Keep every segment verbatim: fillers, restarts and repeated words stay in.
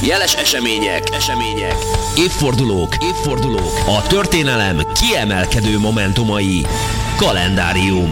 Jeles események, események, évfordulók, évfordulók, a történelem kiemelkedő momentumai. Kalendárium.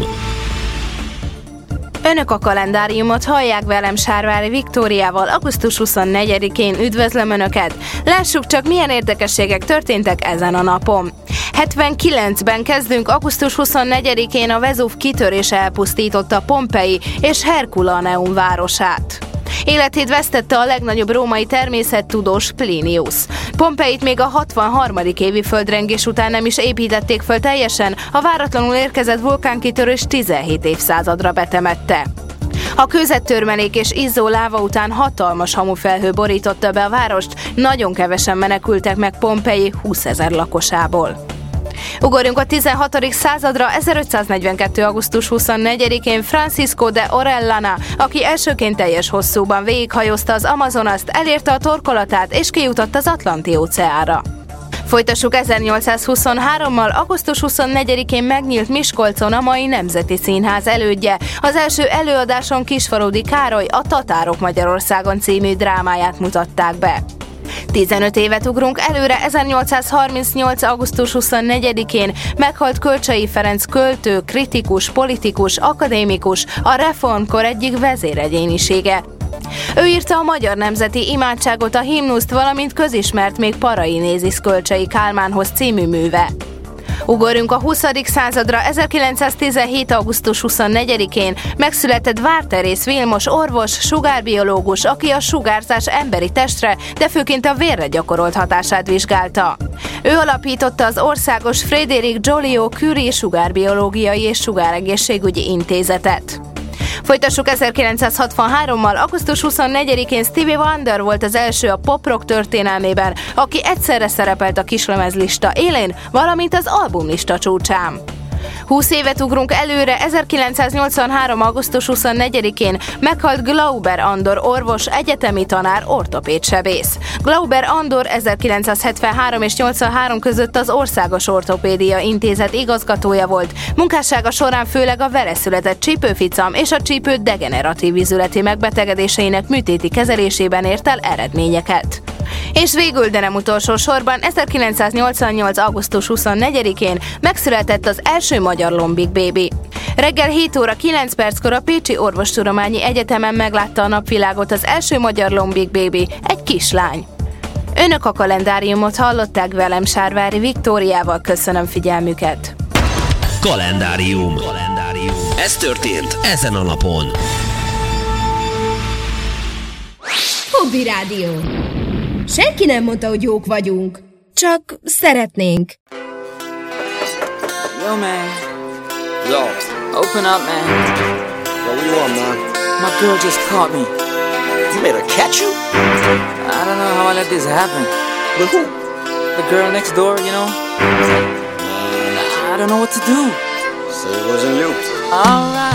Önök a kalendáriumot hallják, velem Sárvári Viktóriával. augusztus huszonnegyedikén üdvözlöm Önöket. Lássuk csak, milyen érdekességek történtek ezen a napon. hetvenkilencben kezdünk. augusztus huszonnegyedikén a Vezúv kitörése elpusztította Pompei és Herculaneum városát. Életét vesztette a legnagyobb római természettudós Plinius. Pompeit még a hatvanharmadik évi földrengés után nem is építették föl teljesen, a váratlanul érkezett vulkánkitörés tizenhét évszázadra betemette. A kőzettörmelék és izzó láva után hatalmas hamufelhő borította be a várost, nagyon kevesen menekültek meg Pompei húszezer lakosából. Ugorjunk a tizenhatodik századra. ezerötszáznegyvenkettő. augusztus huszonnegyedikén Francisco de Orellana, aki elsőként teljes hosszúban végighajózta az Amazonast, elérte a torkolatát és kijutott az Atlanti-óceánra. Folytassuk ezernyolcszázhuszonhárommal. augusztus huszonnegyedikén megnyílt Miskolcon a mai Nemzeti Színház elődje. Az első előadáson Kisfaludy Károly a Tatárok Magyarországon című drámáját mutatták be. tizenöt évet ugrunk előre. ezernyolcszázharmincnyolc. augusztus huszonnegyedikén meghalt Kölcsey Ferenc költő, kritikus, politikus, akadémikus, a reformkor egyik vezéregyénisége. Ő írta a magyar nemzeti imádságot, a himnuszt, valamint közismert még Parainézis Kölcsey Kálmánhoz című műve. Ugorjunk a huszadik századra. ezerkilencszáztizenhét. augusztus huszonnegyedikén megszületett Várterész Vilmos orvos, sugárbiológus, aki a sugárzás emberi testre, de főként a vérre gyakorolt hatását vizsgálta. Ő alapította az Országos Frédéric Joliot-Curie Sugárbiológiai és Sugáregészségügyi Intézetet. Folytassuk ezerkilencszázhatvanhárommal. augusztus huszonnegyedikén Stevie Wonder volt az első a pop-rock történelmében, aki egyszerre szerepelt a kislemezlista élén, valamint az albumlista csúcsán. húsz évet ugrunk előre. ezerkilencszáznyolcvanhárom. augusztus huszonnegyedikén meghalt Glauber Andor orvos, egyetemi tanár, ortopédsebész. Glauber Andor ezerkilencszázhetvenhárom és nyolcvanhárom között az Országos Ortopédia Intézet igazgatója volt. Munkássága során főleg a veleszületett csípőficam és a csípő degeneratív vizületi megbetegedéseinek műtéti kezelésében ért el eredményeket. És végül, de nem utolsó sorban, ezerkilencszáznyolcvannyolc. augusztus huszonnegyedikén megszületett az első magyar lombik bébi. Reggel hét óra kilenc perckor a Pécsi Orvostudományi Egyetemen meglátta a napvilágot az első magyar lombik bébi, egy kislány. Önök a kalendáriumot hallották, velem Sárvári Viktóriával. Köszönöm figyelmüket. Kalendárium. Kalendárium. Ez történt ezen a napon. Hobby Rádió. Senki nem mondta, hogy jók vagyunk. Csak szeretnénk. Yo, man. Yo. Open up, man. Yo, what you want, man? My girl just caught me. You made her catch you? I don't know how I let this happen. But who? The girl next door, you know? Man. I don't know what to do. So it wasn't you. All right.